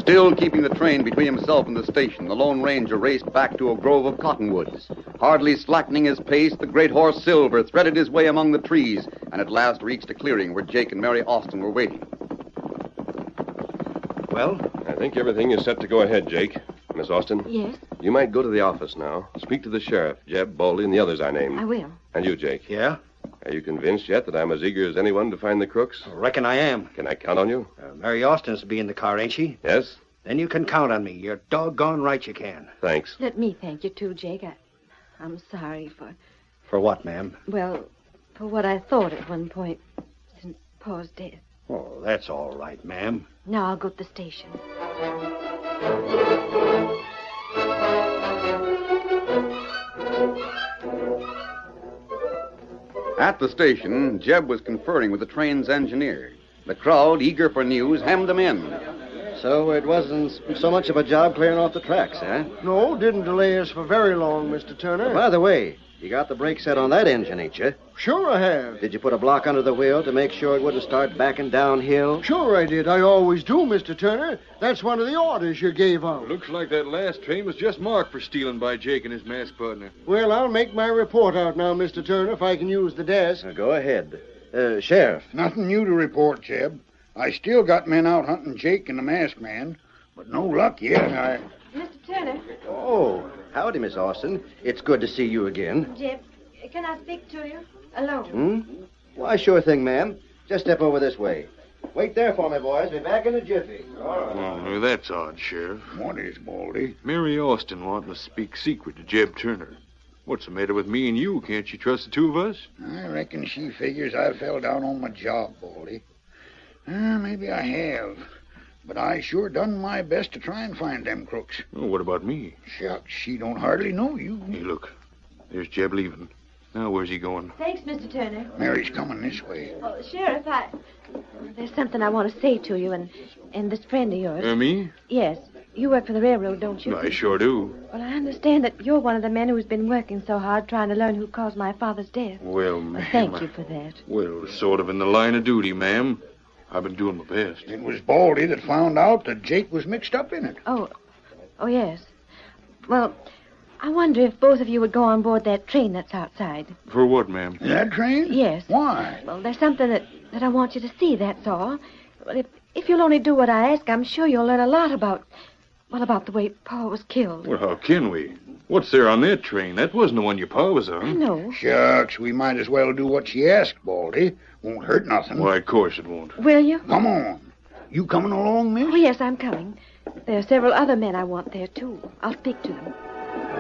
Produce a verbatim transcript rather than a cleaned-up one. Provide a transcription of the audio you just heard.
Still keeping the train between himself and the station, the Lone Ranger raced back to a grove of cottonwoods. Hardly slackening his pace, the great horse Silver threaded his way among the trees and at last reached a clearing where Jake and Mary Austin were waiting. Well? I think everything is set to go ahead, Jake. Miss Austin? Yes? You might go to the office now. Speak to the sheriff, Jeb, Baldy, and the others I named. I will. And you, Jake. Yeah? Are you convinced yet that I'm as eager as anyone to find the crooks? I reckon I am. Can I count on you? Uh, Mary Austin's to be in the car, ain't she? Yes? Then you can count on me. You're doggone right you can. Thanks. Let me thank you, too, Jake. I, I'm sorry for... For what, ma'am? Well, for what I thought at one point since Pa's death. Oh, that's all right, ma'am. Now I'll go to the station. At the station, Jeb was conferring with the train's engineer. The crowd, eager for news, hemmed him in. So it wasn't so much of a job clearing off the tracks, huh? No, didn't delay us for very long, Mister Turner. By the way, you got the brake set on that engine, ain't you? Sure I have. Did you put a block under the wheel to make sure it wouldn't start backing downhill? Sure I did. I always do, Mister Turner. That's one of the orders you gave out. Looks like that last train was just marked for stealing by Jake and his masked partner. Well, I'll make my report out now, Mister Turner, if I can use the desk. Now, go ahead. Uh, Sheriff. Nothing new to report, Jeb. I still got men out hunting Jake and the masked man, but no luck yet. I... Mister Turner. Oh, howdy, Miss Austin. It's good to see you again. Jeb, can I speak to you? Alone. Hmm? Why, sure thing, ma'am. Just step over this way. Wait there for me, boys. Be back in a jiffy. All right. Oh, that's odd, Sheriff. What is, Baldy? Mary Austin wanting to speak secret to Jeb Turner. What's the matter with me and you? Can't you trust the two of us? I reckon she figures I fell down on my job, Baldy. Uh, maybe I have. But I sure done my best to try and find them crooks. Oh, what about me? Shucks, she don't hardly know you. Hey, look. There's Jeb leaving. Now, where's he going? Thanks, Mister Turner. Mary's coming this way. Oh, Sheriff, I... There's something I want to say to you and, and this friend of yours. Uh, me? Yes. You work for the railroad, don't you? I sure do. Well, I understand that you're one of the men who's been working so hard trying to learn who caused my father's death. Well, ma'am... Well, thank you for that. Well, sort of in the line of duty, ma'am. I've been doing my best. It was Baldy that found out that Jake was mixed up in it. Oh, oh, yes. Well, I wonder if both of you would go on board that train that's outside. For what, ma'am? That train? Yes. Why? Well, there's something that, that I want you to see, that's all. Well, if, if you'll only do what I ask, I'm sure you'll learn a lot about, well, about the way Pa was killed. Well, how can we? What's there on that train? That wasn't the one your pa was on. I know. Shucks, we might as well do what she asked, Baldy. Won't hurt nothing. Why, of course it won't. Will you? Come on. You coming along, miss? Oh, yes, I'm coming. There are several other men I want there, too. I'll speak to them.